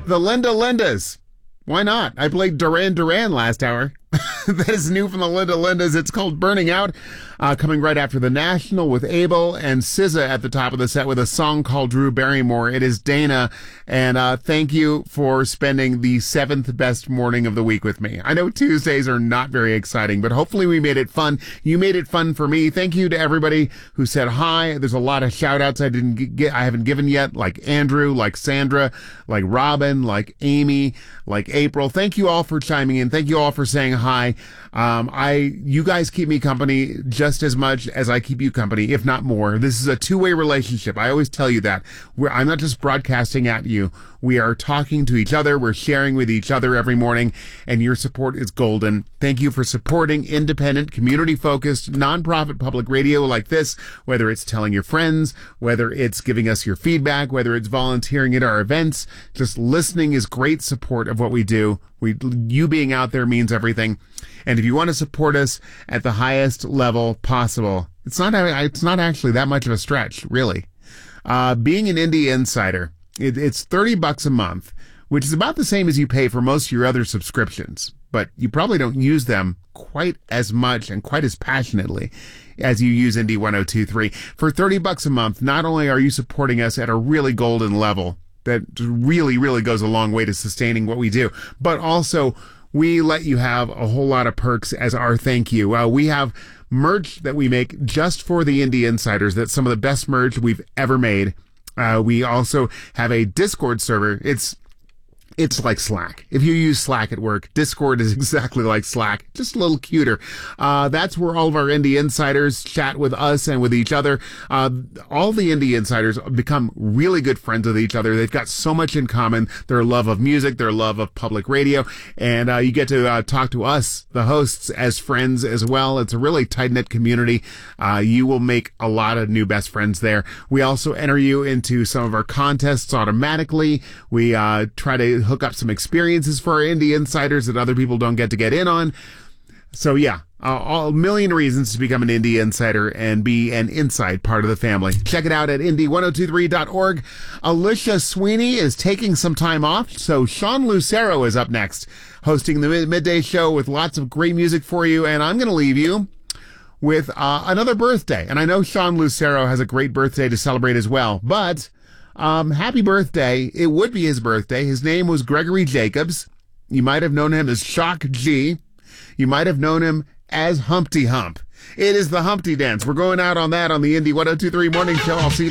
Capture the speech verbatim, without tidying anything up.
The Linda Lindas. Why not? I played Duran Duran last hour. That is new from the Linda Lindas. It's called Burning Out, uh, coming right after The National with Abel, and S Z A at the top of the set with a song called Drew Barrymore. It is Dana, and uh, thank you for spending the seventh best morning of the week with me. I know Tuesdays are not very exciting, but hopefully we made it fun. You made it fun for me. Thank you to everybody who said hi. There's a lot of shout outs I didn't get, I haven't given yet, like Andrew, like Sandra, like Robin, like Amy, like April. Thank you all for chiming in. Thank you all for saying hi. Um, I, you guys keep me company just as much as I keep you company, if not more. This is a two-way relationship. I always tell you that. We're, I'm not just broadcasting at you. We are talking to each other. We're sharing with each other every morning, and your support is golden. Thank you for supporting independent, community-focused, nonprofit public radio like this, whether it's telling your friends, whether it's giving us your feedback, whether it's volunteering at our events. Just listening is great support of what we do. We, you being out there means everything. And if you want to support us at the highest level possible, it's not, it's not actually that much of a stretch, really. Uh, being an Indie Insider, it, it's thirty bucks a month, which is about the same as you pay for most of your other subscriptions, but you probably don't use them quite as much and quite as passionately as you use Indie one oh two point three. For thirty bucks a month, not only are you supporting us at a really golden level that really, really goes a long way to sustaining what we do, but also we let you have a whole lot of perks as our thank you. Uh, we have merch that we make just for the Indie Insiders. That's some of the best merch we've ever made. Uh, we also have a Discord server. It's It's like Slack. If you use Slack at work, Discord is exactly like Slack, just a little cuter. Uh, that's where all of our Indie Insiders chat with us and with each other. Uh, all the Indie Insiders become really good friends with each other. They've got so much in common. Their love of music, their love of public radio, and uh, you get to uh, talk to us, the hosts, as friends as well. It's a really tight-knit community. Uh, you will make a lot of new best friends there. We also enter you into some of our contests automatically. We uh, try to hook up some experiences for our Indie Insiders that other people don't get to get in on. So yeah, uh, all, a million reasons to become an Indie Insider and be an inside part of the family. Check it out at indie one oh two three dot org. Alicia Sweeney is taking some time off, so Sean Lucero is up next, hosting the mid- midday show with lots of great music for you, and I'm going to leave you with uh, another birthday. And I know Sean Lucero has a great birthday to celebrate as well, but Um, happy birthday. It would be his birthday. His name was Gregory Jacobs. You might have known him as Shock G. You might have known him as Humpty Hump. It is the Humpty Dance. We're going out on that on the Indie one oh two three Morning Show. I'll see you